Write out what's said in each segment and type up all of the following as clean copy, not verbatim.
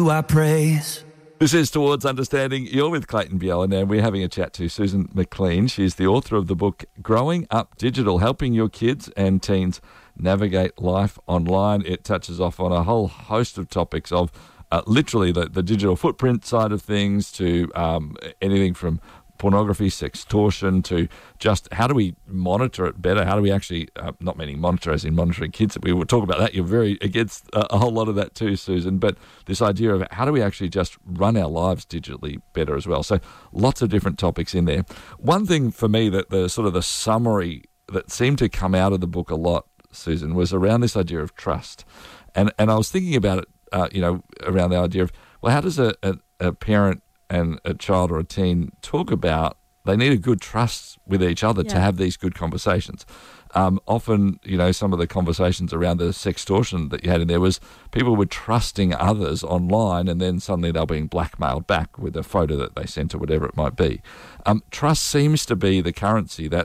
I praise. This is Towards Understanding. You're with Clayton Biella, and we're having a chat to Susan McLean. She's the author of the book Growing Up Digital, Helping Your Kids and Teens Navigate Life Online. It touches off on a whole host of topics of literally the digital footprint side of things to anything from pornography, sextortion, to just how do we monitor it better? How do we actually, not meaning monitor as in monitoring kids, we will talk about that. You're very against a whole lot of that too, Susan, but this idea of how do we actually just run our lives digitally better as well. So lots of different topics in there. One thing for me that the sort of the summary that seemed to come out of the book a lot, Susan, was around this idea of trust. And I was thinking about it, around the idea of, well, how does a parent and a child or a teen talk about they need a good trust with each other to have these good conversations. Often, some of the conversations around the sextortion that you had in there was people were trusting others online and then suddenly they're being blackmailed back with a photo that they sent or whatever it might be. Trust seems to be the currency that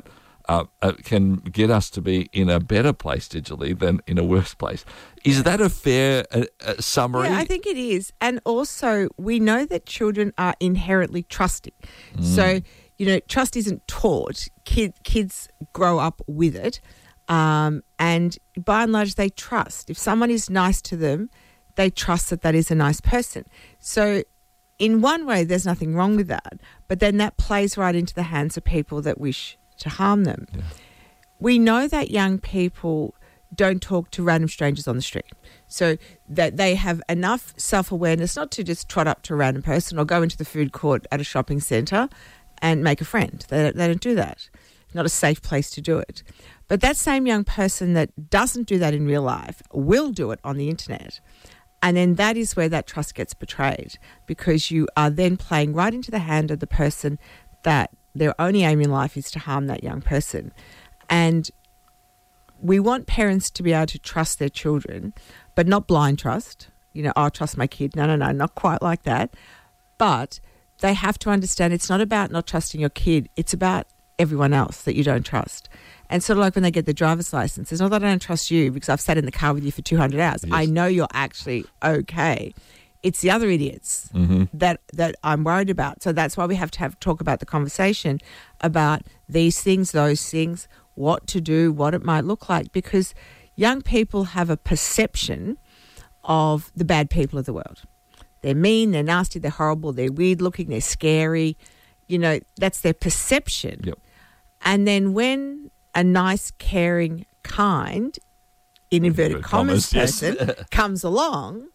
can get us to be in a better place digitally than in a worse place. Is that a fair summary? Yeah, I think it is. And also, we know that children are inherently trusting. So, trust isn't taught. Kids grow up with it. And by and large, they trust. If someone is nice to them, they trust that is a nice person. So in one way, there's nothing wrong with that. But then that plays right into the hands of people that wish to harm them. Yeah. We know that young people don't talk to random strangers on the street. So that they have enough self-awareness not to just trot up to a random person or go into the food court at a shopping centre and make a friend. They don't do that. It's not a safe place to do it. But that same young person that doesn't do that in real life will do it on the internet. And then that is where that trust gets betrayed, because you are then playing right into the hand of the person that their only aim in life is to harm that young person. And we want parents to be able to trust their children, but not blind trust. I'll trust my kid. No, not quite like that. But they have to understand it's not about not trusting your kid. It's about everyone else that you don't trust. And sort of like when they get the driver's license, it's not that I don't trust you because I've sat in the car with you for 200 hours. Yes. I know you're actually okay. It's the other idiots that I'm worried about. So that's why we have to talk about the conversation about these things, those things, what to do, what it might look like, because young people have a perception of the bad people of the world. They're mean, they're nasty, they're horrible, they're weird looking, they're scary. That's their perception. Yep. And then when a nice, caring, kind, in inverted commas person comes along,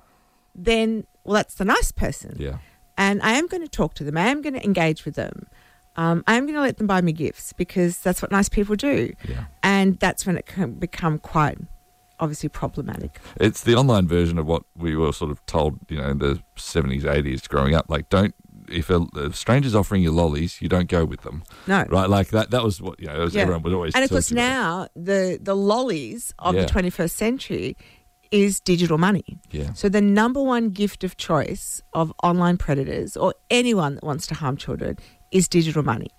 then, that's the nice person. Yeah. And I am going to talk to them. I am going to engage with them. I am going to let them buy me gifts because that's what nice people do. Yeah. And that's when it can become quite obviously problematic. It's the online version of what we were sort of told, in the 70s, 80s growing up. Like, if a stranger's offering you lollies, you don't go with them. No. Right? Like that was what, everyone would always. And of course now the lollies of the 21st century is digital money. Yeah. So the number one gift of choice of online predators or anyone that wants to harm children is digital money.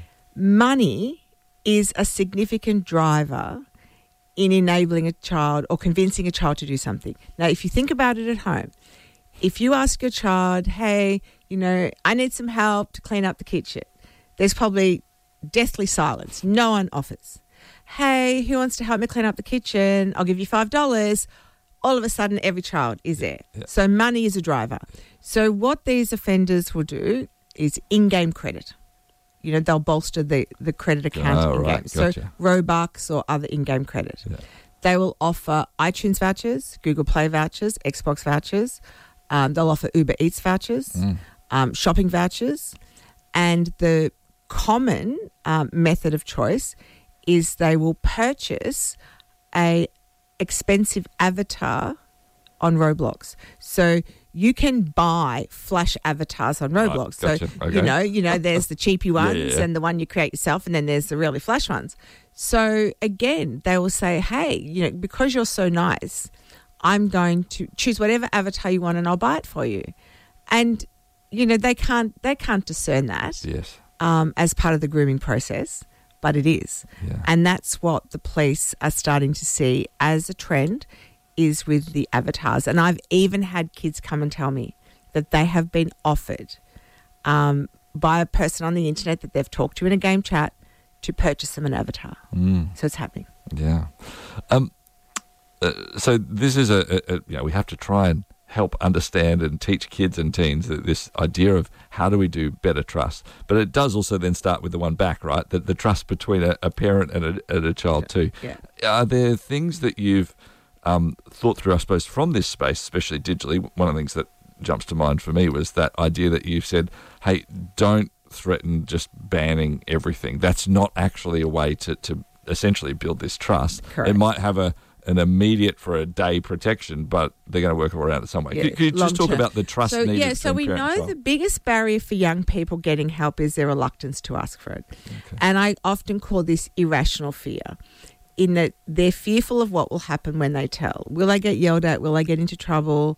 Money is a significant driver in enabling a child or convincing a child to do something. Now, if you think about it at home, if you ask your child, hey, I need some help to clean up the kitchen, there's probably deathly silence. No one offers. Hey, who wants to help me clean up the kitchen? I'll give you $5. All of a sudden, every child is there. Yeah. So money is a driver. So what these offenders will do is in-game credit. They'll bolster the credit account in-game. Right. Gotcha. So Robux or other in-game credit. Yeah. They will offer iTunes vouchers, Google Play vouchers, Xbox vouchers. They'll offer Uber Eats vouchers, shopping vouchers. And the common method of choice is they will purchase a expensive avatar on Roblox. So you can buy flash avatars on Roblox. Right, gotcha. So, okay. There's the cheapy ones and the one you create yourself, and then there's the really flash ones. So again, they will say, hey, because you're so nice, I'm going to choose whatever avatar you want and I'll buy it for you. And, they can't discern that as part of the grooming process. But it is. Yeah. And that's what the police are starting to see as a trend is with the avatars. And I've even had kids come and tell me that they have been offered by a person on the internet that they've talked to in a game chat to purchase them an avatar. So it's happening. Yeah. So this is we have to try and help understand and teach kids and teens that this idea of how do we do better trust. But it does also then start with the one back, right? The trust between a parent and a child too. Yeah. Are there things that you've thought through, I suppose, from this space, especially digitally? One of the things that jumps to mind for me was that idea that you've said, hey, don't threaten just banning everything. That's not actually a way to essentially build this trust. Correct. It might have an immediate for a day protection, but they're going to work around it some way. Yeah, Could you just talk long-term. about the trust needed? Yeah, so we between parent and know child? the biggest barrier for young people getting help is their reluctance to ask for it. Okay. And I often call this irrational fear, in that they're fearful of what will happen when they tell. Will they get yelled at? Will they get into trouble?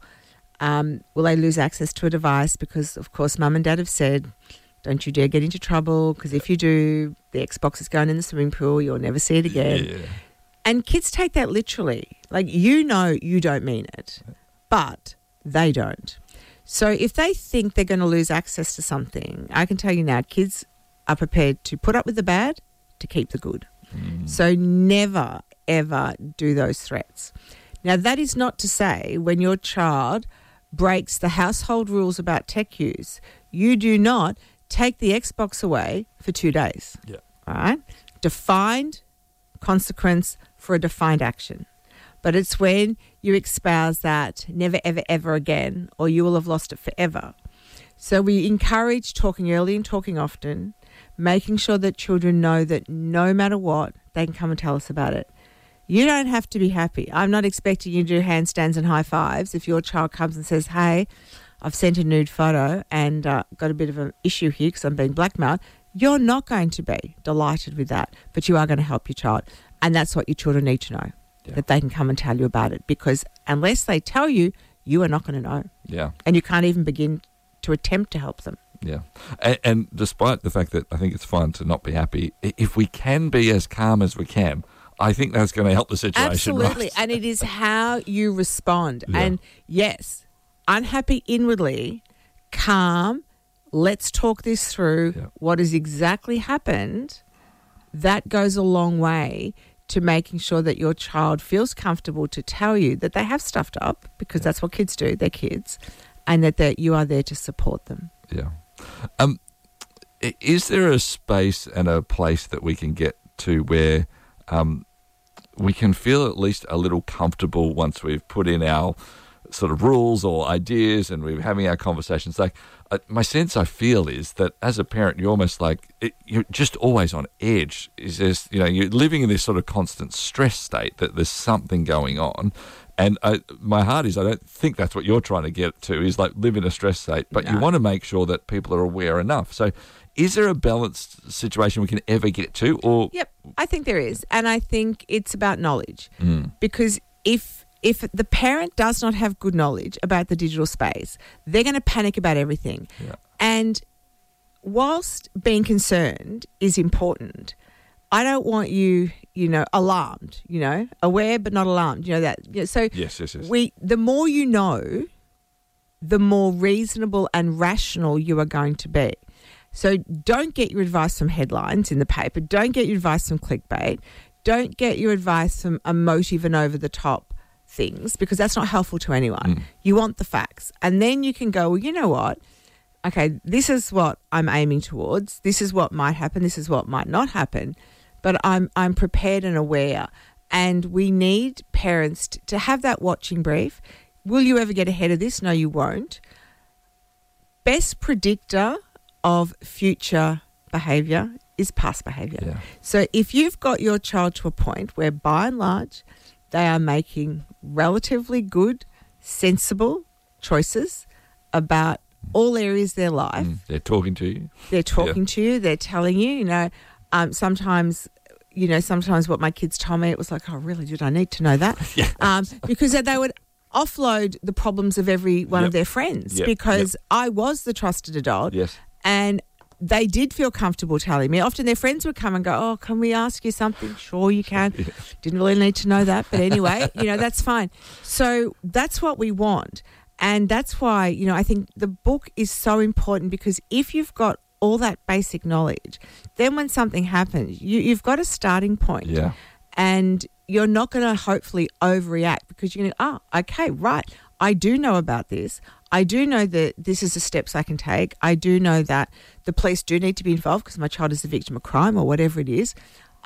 Will they lose access to a device? Because, of course, mum and dad have said, don't you dare get into trouble, because if you do, the Xbox is going in the swimming pool, you'll never see it again. Yeah. And kids take that literally. Like, you know you don't mean it, but they don't. So if they think they're going to lose access to something, I can tell you now, kids are prepared to put up with the bad to keep the good. So never, ever do those threats. Now, that is not to say when your child breaks the household rules about tech use, you do not take the Xbox away for 2 days. Yeah. All right? Defined consequence for a defined action. But it's when you espouse that never, ever, ever again, or you will have lost it forever. So we encourage talking early and talking often, making sure that children know that no matter what, they can come and tell us about it. You don't have to be happy. I'm not expecting you to do handstands and high fives if your child comes and says, hey, I've sent a nude photo and got a bit of an issue here because I'm being blackmailed. You're not going to be delighted with that, but you are going to help your child. And that's what your children need to know, that they can come and tell you about it, because unless they tell you, you are not going to know. Yeah. And you can't even begin to attempt to help them. Yeah. And despite the fact that I think it's fine to not be happy, if we can be as calm as we can, I think that's going to help the situation. Absolutely. Right? And it is how you respond. Yeah. And yes, unhappy inwardly, calm, let's talk this through. Yeah. What has exactly happened, that goes a long way to making sure that your child feels comfortable to tell you that they have stuffed up, because that's what kids do, they're kids, and that you are there to support them. Yeah. Is there a space and a place that we can get to where we can feel at least a little comfortable once we've put in our sort of rules or ideas and we're having our conversations? Like, my sense I feel is that as a parent, you're almost like you're just always on edge. Is this, you're living in this sort of constant stress state that there's something going on. And my heart is, I don't think that's what you're trying to get to, is like live in a stress state, but you want to make sure that people are aware enough. So is there a balanced situation we can ever get to? Or Yep, I think there is. And I think it's about knowledge. Because if the parent does not have good knowledge about the digital space, they're going to panic about everything. Yeah. And whilst being concerned is important, I don't want you, alarmed, aware but not alarmed. So Yes. the more you know, the more reasonable and rational you are going to be. So don't get your advice from headlines in the paper. Don't get your advice from clickbait. Don't get your advice from emotive and over-the-top things, because that's not helpful to anyone. You want the facts. And then you can go, well, you know what? Okay, this is what I'm aiming towards. This is what might happen. This is what might not happen. But I'm prepared and aware. And we need parents to have that watching brief. Will you ever get ahead of this? No, you won't. Best predictor of future behaviour is past behaviour. Yeah. So if you've got your child to a point where, by and large, they are making relatively good, sensible choices about all areas of their life. They're talking to you. They're talking to you. They're telling you, sometimes what my kids told me, it was like, oh, really, did I need to know that? Because they would offload the problems of every one of their friends, because I was the trusted adult. Yes. And they did feel comfortable telling me. Often their friends would come and go, oh, can we ask you something? Sure, you can. Yeah. Didn't really need to know that. But anyway, that's fine. So that's what we want. And that's why, I think the book is so important, because if you've got all that basic knowledge, then when something happens, you've got a starting point. Yeah. And you're not going to hopefully overreact, because you're going to, okay, right, I do know about this. I do know that this is the steps I can take. I do know that the police do need to be involved because my child is a victim of crime or whatever it is.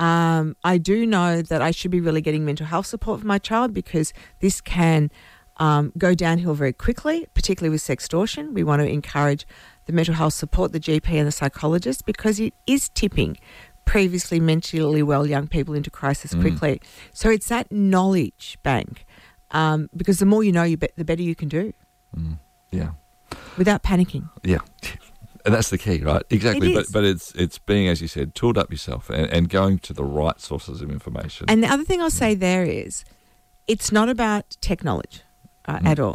I do know that I should be really getting mental health support for my child, because this can go downhill very quickly, particularly with sextortion. We want to encourage the mental health support, the GP and the psychologist, because it is tipping previously mentally well young people into crisis quickly. So it's that knowledge bank, because the more you know, the better you can do. Yeah. Without panicking. Yeah. And that's the key, right? Exactly. It is. But it's being, as you said, tooled up yourself and going to the right sources of information. And the other thing I'll say there is, it's not about tech knowledge at all.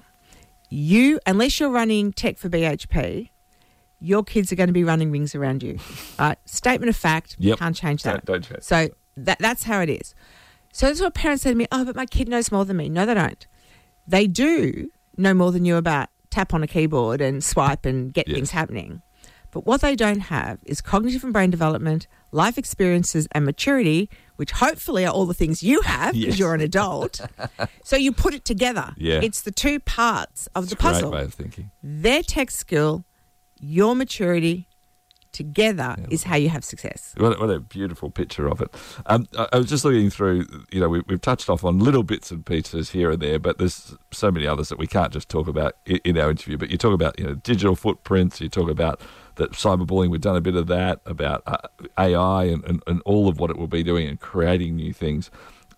Unless you're running tech for BHP, your kids are going to be running rings around you. Statement of fact, can't change that. Don't change. So that's how it is. So that's what parents say to me, but my kid knows more than me. No, they don't. They do know more than you about tap on a keyboard and swipe and get things happening. But what they don't have is cognitive and brain development, life experiences and maturity, which hopefully are all the things you have because you're an adult. So you put it together. Yeah. It's the two parts of the puzzle. Great way of thinking. Their tech skill, your maturity, together is how you have success. What a beautiful picture of it. I was just looking through, we've touched off on little bits and pieces here and there, but there's so many others that we can't just talk about in our interview. But you talk about, digital footprints, you talk about that cyberbullying, we've done a bit of that, about AI and all of what it will be doing and creating new things.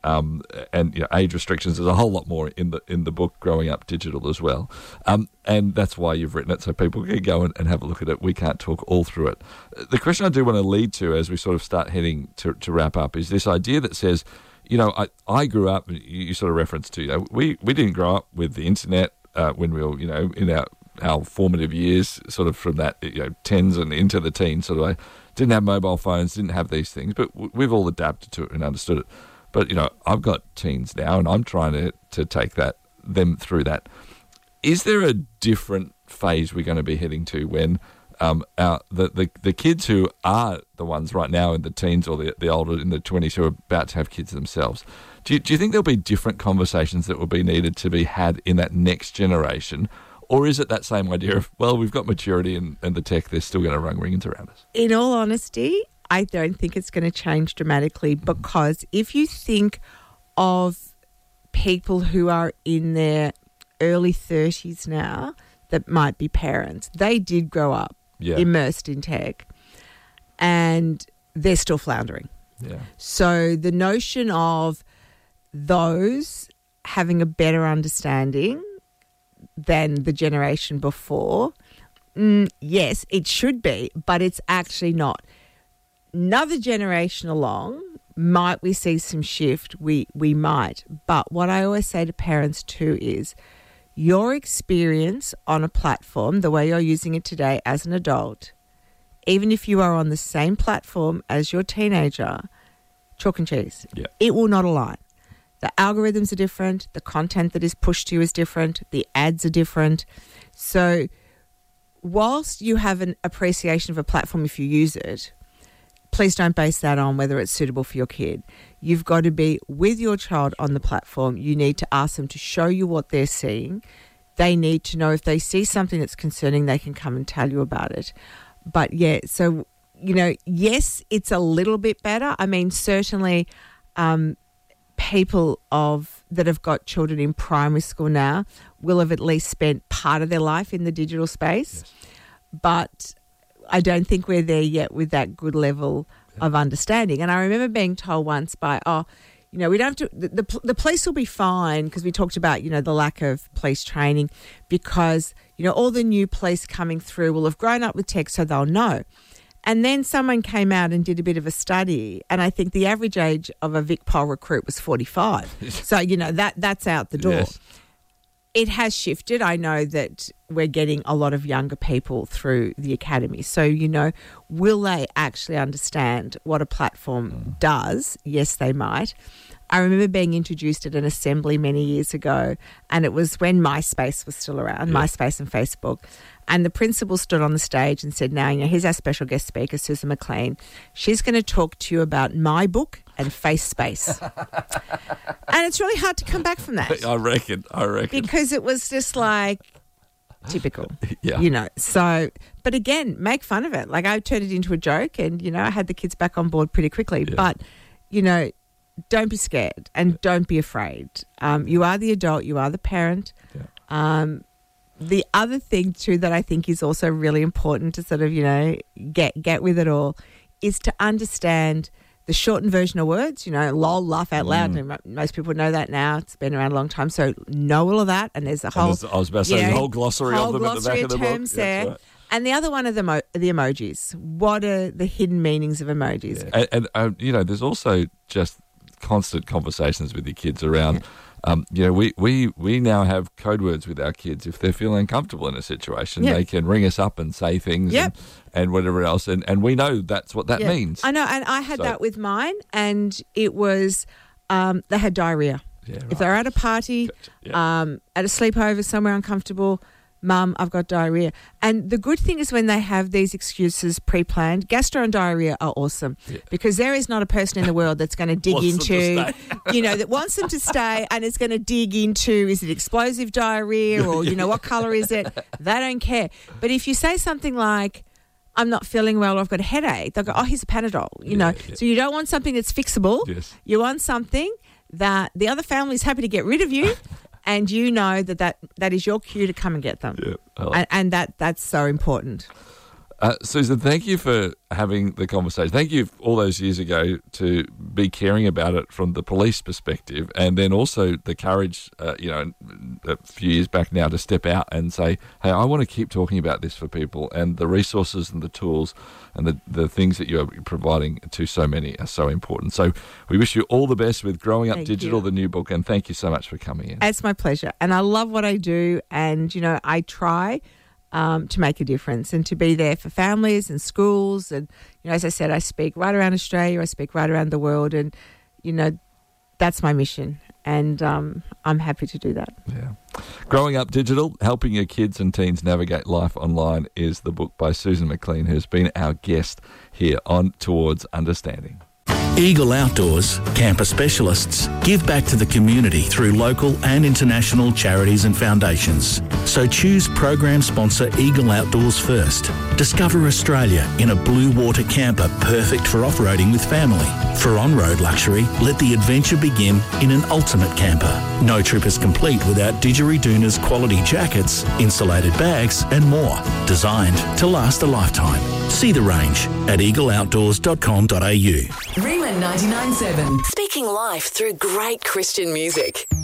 And age restrictions. There's a whole lot more in the book, Growing Up Digital, as well. And that's why you've written it, so people can go and have a look at it. We can't talk all through it. The question I do want to lead to as we sort of start heading to wrap up is this idea that says, I grew up, you sort of referenced to, we didn't grow up with the internet when we were, in our formative years, sort of from that, tens and into the teens, sort of, didn't have mobile phones, didn't have these things, but we've all adapted to it and understood it. But, I've got teens now and I'm trying to take them through that. Is there a different phase we're going to be heading to when the kids who are the ones right now in the teens or the older in the 20s who are about to have kids themselves, do you think there'll be different conversations that will be needed to be had in that next generation? Or is it that same idea of, well, we've got maturity and the tech, they're still going to run rings around us? In all honesty, I don't think it's going to change dramatically, because if you think of people who are in their early 30s now that might be parents, they did grow up immersed in tech and they're still floundering. Yeah. So the notion of those having a better understanding than the generation before, yes, it should be, but it's actually not. Another generation along, might we see some shift? We might. But what I always say to parents too is your experience on a platform, the way you're using it today as an adult, even if you are on the same platform as your teenager, chalk and cheese. Yeah. It will not align. The algorithms are different. The content that is pushed to you is different. The ads are different. So whilst you have an appreciation of a platform if you use it, please don't base that on whether it's suitable for your kid. You've got to be with your child on the platform. You need to ask them to show you what they're seeing. They need to know if they see something that's concerning, they can come and tell you about it. But yeah, so, yes, it's a little bit better. I mean, certainly people that have got children in primary school now will have at least spent part of their life in the digital space. Yes. But I don't think we're there yet with that good level of understanding. And I remember being told once by, we don't have to, the police will be fine, because we talked about, the lack of police training, because, all the new police coming through will have grown up with tech, so they'll know. And then someone came out and did a bit of a study, and I think the average age of a VicPol recruit was 45. So, that's out the door. Yes. It has shifted. I know that we're getting a lot of younger people through the academy. So, will they actually understand what a platform does? Yes, they might. I remember being introduced at an assembly many years ago, and it was when MySpace was still around, MySpace and Facebook. And the principal stood on the stage and said, now, here's our special guest speaker, Susan McLean. She's going to talk to you about my book and FaceSpace. And it's really hard to come back from that. I reckon. Because it was just like typical, Yeah. So, but again, make fun of it. Like, I turned it into a joke and, I had the kids back on board pretty quickly. Yeah. But, don't be scared and don't be afraid. You are the adult. You are the parent. Yeah. The other thing, too, that I think is also really important to sort of, get with it all is to understand the shortened version of words, lol, laugh out loud. And most people know that now. It's been around a long time. So know all of that. And there's a whole... I was about to say, the whole glossary of them at the back of the book. Terms there. Right. And the other one are the emojis. What are the hidden meanings of emojis? Yeah. And there's also just constant conversations with your kids around... we now have code words with our kids. If they're feeling uncomfortable in a situation, they can ring us up and say things and whatever else. And we know that's what that means. I know. And I had that with mine, and it was they had diarrhea. Yeah, right. If they're at a party, at a sleepover, somewhere uncomfortable, Mum, I've got diarrhea. And the good thing is when they have these excuses pre-planned, gastro and diarrhea are awesome because there is not a person in the world that's going to dig into, that wants them to stay and is going to dig into, is it explosive diarrhea or, what colour is it? They don't care. But if you say something like, I'm not feeling well or I've got a headache, they'll go, oh, here's a Panadol, So you don't want something that's fixable. Yes. You want something that the other family is happy to get rid of you. And that is your cue to come and get them. Yeah, and that's so important. Susan, thank you for having the conversation. Thank you all those years ago to be caring about it from the police perspective, and then also the courage, a few years back now to step out and say, hey, I want to keep talking about this for people, and the resources and the tools and the things that you are providing to so many are so important. So we wish you all the best with Growing Up Digital, the new book, and thank you so much for coming in. It's my pleasure. And I love what I do, and, I try to make a difference and to be there for families and schools. And, as I said, I speak right around Australia, I speak right around the world, and, that's my mission. And I'm happy to do that. Yeah. Growing Up Digital, Helping Your Kids and Teens Navigate Life Online is the book by Susan McLean, who's been our guest here on Towards Understanding. Eagle Outdoors, camper specialists, give back to the community through local and international charities and foundations. So choose program sponsor Eagle Outdoors first. Discover Australia in a blue water camper perfect for off-roading with family. For on-road luxury, let the adventure begin in an ultimate camper. No trip is complete without Didgeridoon's quality jackets, insulated bags and more. Designed to last a lifetime. See the range at eagleoutdoors.com.au. Rhema 99.7. Speaking life through great Christian music.